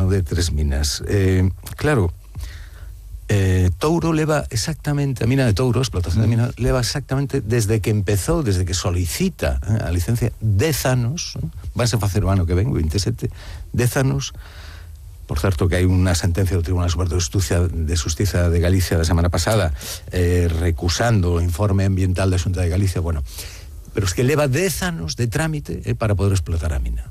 no de Tres Minas. Claro, Touro leva exactamente, a mina de Touro, a explotación de mina, leva exactamente desde que empezou, desde que solicita a licencia, 10 anos, vanse facer o ano que ven, 27, 10 anos. Por certo, que hai unha sentencia do Tribunal Superior de Xustiza de Galicia da semana pasada recusando o informe ambiental da Xunta de Galicia, bueno, pero es que leva 10 anos de trámite para poder explotar a mina.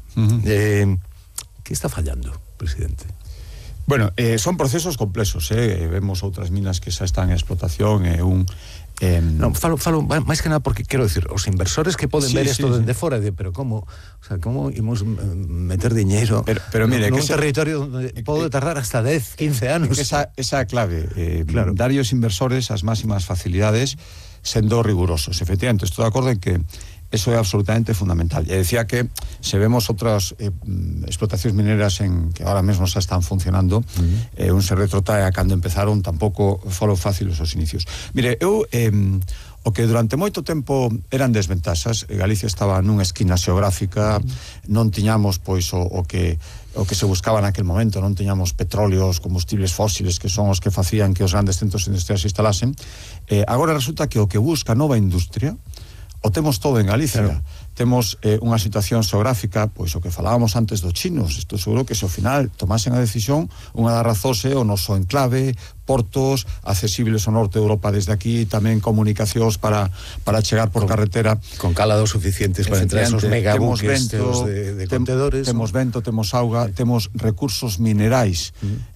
Que está fallando, presidente? Bueno, son procesos complexos, vemos outras minas que xa están en explotación, non, falo máis que nada porque quero decir, os inversores que poden ver isto dende fora, pero como, o sea, como imos meter diñeiro pero mire, nun territorio onde pode tardar hasta 10, 15 anos. Esa é a clave, claro. Dar aos inversores as máximas facilidades sendo rigurosos. Efectivamente, estou de acordo en que eso é absolutamente fundamental. E decía que se vemos outras explotacións mineras que ahora mesmo xa están funcionando, un se retrotrae a cando empezaron, tampouco foron fáciles os inicios. Mire, eu o que durante moito tempo eran desventaxas, Galicia estaba nunha esquina xeográfica, non tiñamos pois o que se buscaba naquel momento, non tiñamos petróleos, combustibles fósiles, que son os que facían que os grandes centros industriais se instalasen. Agora resulta que o que busca a nova industria o temos todo en Galicia. Claro. Temos unha situación xeográfica, pois o que falábamos antes dos chinos. Estou seguro que se ao final tomasen a decisión, unha das razóns é o noso enclave, portos accesibles ao norte de Europa desde aquí, tamén comunicacións para chegar por carretera. Con calados suficientes para entrar esos megabuques de contedores. Temos vento, temos auga, temos recursos minerais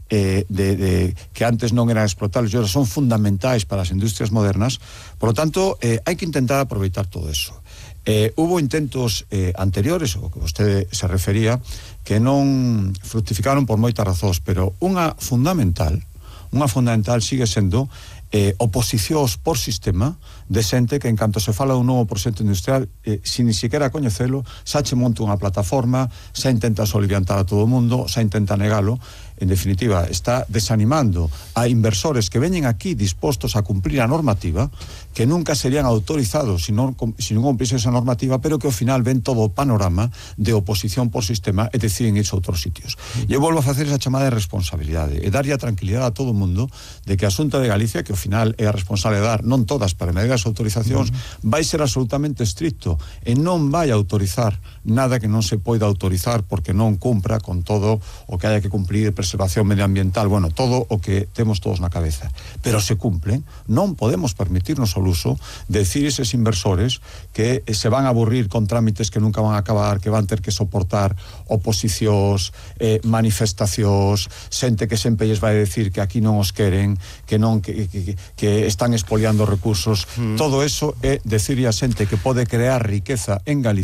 que antes non eran explotables e ahora son fundamentais para as industrias modernas. Por lo tanto, hai que intentar aproveitar todo eso. Hubo intentos anteriores, o que vostede se refería, que non fructificaron por moitas razóns, pero unha fundamental sigue sendo oposicións por sistema de xente que en canto se fala dun novo proxecto industrial, sin ni siquiera coñecelo, xa che monta unha plataforma, xa intenta soliviantar a todo o mundo, xa intenta negalo. En definitiva, está desanimando a inversores que veñen aquí dispostos a cumplir a normativa, que nunca serían autorizados si non cumplise esa normativa, pero que ao final ven todo o panorama de oposición por sistema e deciden irse a outros sitios. E eu volvo a facer esa chamada de responsabilidade e darlle a tranquilidade a todo o mundo de que a Xunta de Galicia, que ao final é a responsable de dar, non todas, para medir as autorizacións, vai ser absolutamente estricto e non vai autorizar nada que non se poida autorizar porque non cumpra con todo o que haya que cumplir, preservación medioambiental, bueno, todo o que temos todos na cabeza. Pero se cumplen, non podemos permitirnos o luso de decir eses inversores que se van a aburrir con trámites que nunca van a acabar, que van ter que soportar oposicións, manifestacións, xente que sempre lles vai decir que aquí non os queren, que están expoliando recursos. Todo eso é decirle a xente que pode crear riqueza en Galicia